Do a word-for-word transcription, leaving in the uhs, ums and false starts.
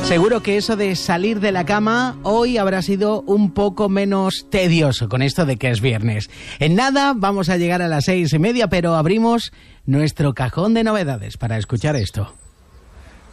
Seguro que eso de salir de la cama hoy habrá sido un poco menos tedioso con esto de que es viernes. En nada vamos a llegar a las seis y media, pero abrimos nuestro cajón de novedades para escuchar esto.